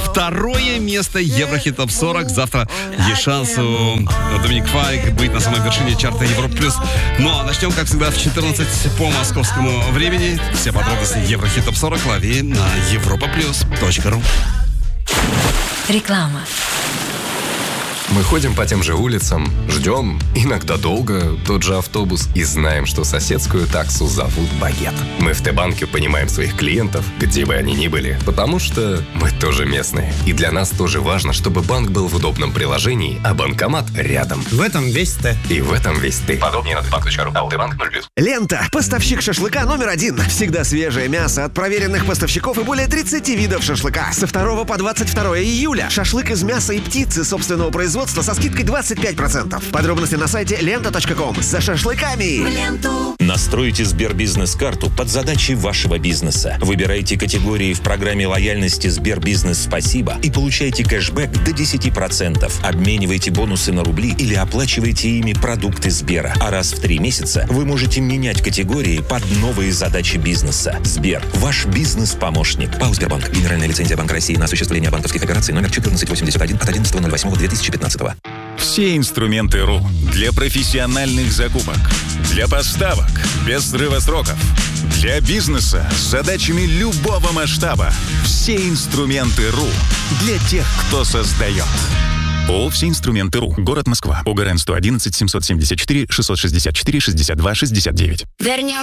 Второе место Еврохит Топ 40. Завтра есть шанс у Доминик Файк быть на самой вершине чарта Европа Плюс. Ну а начнем, как всегда, в 14 по московскому времени. Все подробности Еврохит Топ 40 лови на europaplus.ru. Реклама. Мы ходим по тем же улицам, ждем, иногда долго, тот же автобус и знаем, что соседскую таксу зовут Багет. Мы в Т-банке понимаем своих клиентов, где бы они ни были, потому что мы тоже местные. И для нас тоже важно, чтобы банк был в удобном приложении, а банкомат рядом. В этом весь Т. И в этом весь ты. Подробнее на tbank.ru. А Т-банк 0+. Лента. Поставщик шашлыка номер 1. Всегда свежее мясо от проверенных поставщиков и более 30 видов шашлыка. Со 2 по 22 июля. Шашлык из мяса и птицы собственного производства со скидкой 25%. Подробности на сайте lenta.com. За шашлыками! Ленту! Настройте Сбербизнес-карту под задачи вашего бизнеса. Выбирайте категории в программе лояльности Сбербизнес Спасибо и получайте кэшбэк до 10%. Обменивайте бонусы на рубли или оплачивайте ими продукты Сбера. А раз в 3 месяца вы можете менять категории под новые задачи бизнеса. Сбер. Ваш бизнес-помощник. ПАО «Сбербанк». Генеральная лицензия Банка России на осуществление банковских операций номер 1481 от 11.08.2015. Все инструменты РУ для профессиональных закупок, для поставок без срыва сроков, для бизнеса с задачами любого масштаба. Все инструменты РУ для тех, кто создает. ООО «Все инструменты РУ». Город Москва. ОГРН 111 774 664 62 69. Вернем